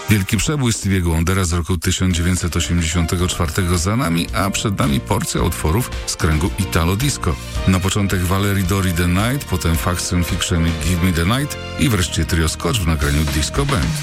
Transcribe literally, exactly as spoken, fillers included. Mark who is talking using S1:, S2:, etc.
S1: Wielki przebój Stevie'ego Wondera z roku tysiąc dziewięćset osiemdziesiątego czwartego za nami, a przed nami porcja utworów z kręgu Italo Disco. Na początek Valerie Dori The Night, potem Facts and Fiction i Give Me The Night i wreszcie trio Scotch w nagraniu Disco Band.